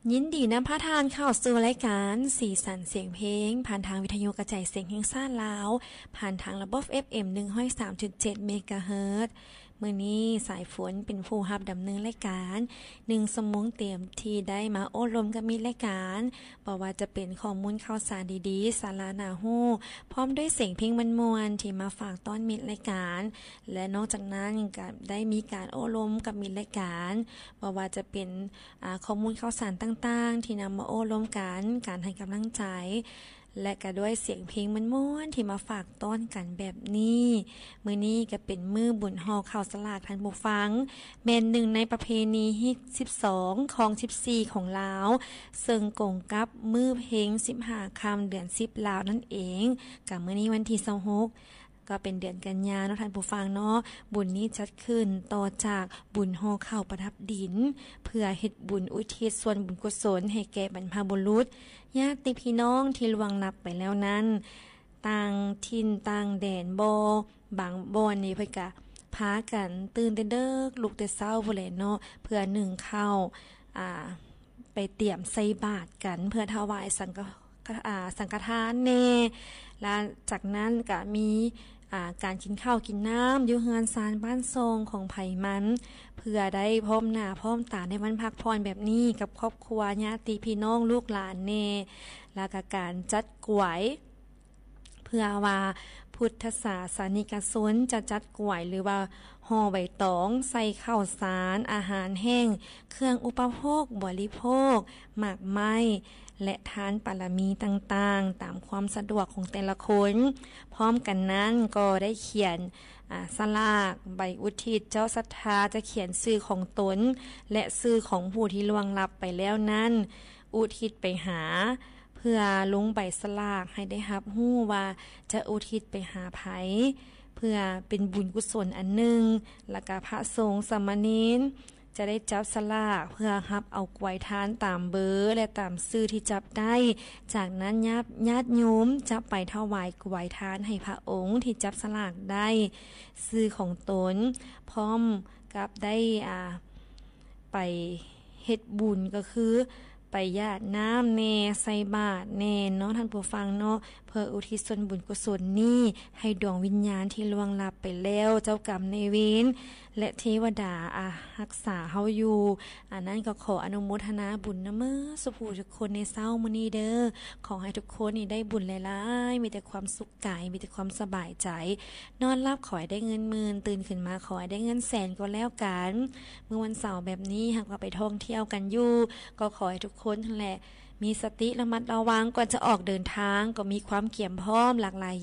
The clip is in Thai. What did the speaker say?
ยินดีนำพาทานเข้าสู่รายการสีสันเสียงเพลงผ่านทางวิทยุกระจายเสียงแห่งชาติลาวผ่านทางระบบ FM 103.7 เมกะเฮิรตซ์มื้อนี้สายฝนเป็นผู้รับดำเนินรายการ1ชั่วโมงเต็มที่ได้มาโอ้ลมกับมิตรรายการบ่ว่าจะเป็นข้อมูลข่าวสารดีๆสาระน่ารู้พร้อมด้วยเสียงเพลงม่วนๆที่มาฝากต้อนมิตรรายการและนอกจากนั้นก็ได้มีการโอ้ลมกับมิตรรายการบ่ว่าจะเป็นข้อมูลข่าวสารต่างๆที่นำมาโอ้ลมกันการให้กำลังใจและก็ด้วยเสียงเพลงม่วนๆที่มาฝากต้อนกันแบบนี้มื้อนี้ก็เป็นมื้อบุญห่อข้าวสลากท่านผู้ฟังแม่นหนึ่งในประเพณีฮิต12ของ14ของลาวซึ่งกงกับมื้อเพลง15ค่ำเดือน10ลาวนั่นเองก็มื้อนี้วันที่26ก็เป็นเดือนกันยายนเนาะท่านผู้ฟังเนาะบุญนี้จัดขึ้นต่อจากบุญห่อข้าวประทับดินเพื่อเฮ็ดบุญอุทิศส่วนบุญกุศลให้แก่บรรพบุรุษญาติพี่น้องที่ล่วงลับไปแล้วนั้นต่างถิ่นต่างแดนบ่บางบ่อนนี่เพิ่นก็พากันตื่นแต่เดึกลุกแต่เช้าพุ่นแหละเนาะเพื่อนึ่งข้าวไปเตรียมใส่บาตรกันเพื่อถวายสังฆทานแน่และจากนั้นก็มีการกินข้าวกินน้ำอยู่เฮือนศาลบ้านทรงของไผมันเพื่อได้พบหน้าพบตาในวันพักผ่อนแบบนี้กับครอบครัวญาติพี่น้องลูกหลานแน่และก็การจัดกวยเพื่อว่าพุทธศาสนิกชนจะจัดกวยหรือว่าห่อใบตองใส่ข้าวสารอาหารแห้งเครื่องอุปโภคบริโภคหมากไม้และทานปารมีต่างๆตามความสะดวกของแต่ละคนพร้อมกันนั้นก็ได้เขียนสลากใบอุทิศเจ้าศรัทธาจะเขียนชื่อของตนและชื่อของผู้ที่ล่วงลับไปแล้วนั้นอุทิศไปหาเพื่อลงใบสลากให้ได้รับรู้ว่าจะอุทิศไปหาไผเพื่อเป็นบุญกุศลอันหนึ่งแล้วก็พระสงฆ์สามเณรจะได้จับสลากเพื่อรับเอากวยทานตามเบอร์และตามชื่อที่จับได้จากนั้นญาติโยมจะไปถวายกวยทานให้พระองค์ที่จับสลากได้ชื่อของตนพร้อมกับได้ไปเฮ็ดบุญก็คือไปญาติน้ำแน่ใส่บาตรแน่เนาะท่านผู้ฟังเนาะเพื่ออุทิศส่วนบุญกุศลนี้ให้ดวงวิญญาณที่ล่วงลับไปแล้วเจ้ากรรมนายเวรและเทวดารักษาเฮาอยู่อันนั้นก็ขออนุโมทนาบุญนะมื้อสุผู้ทุกคนในเช้ามื้อนี้เด้อขอให้ทุกคนนี่ได้บุญหลายๆมีแต่ความสุขกายมีแต่ความสบายใจนอนหลับขอให้ได้เงินหมื่นตื่นขึ้นมาขอให้ได้เงินแสนก็แล้วกันเมื่อวันเสาร์แบบนี้หากว่าไปท่องเที่ยวกันอยู่ก็ขอให้ทุกคนนั่นแหละมีสติระมัดระวังก่อนจะออกเดินทางก็มีความเกี่ยมพร้อมหลากหลาย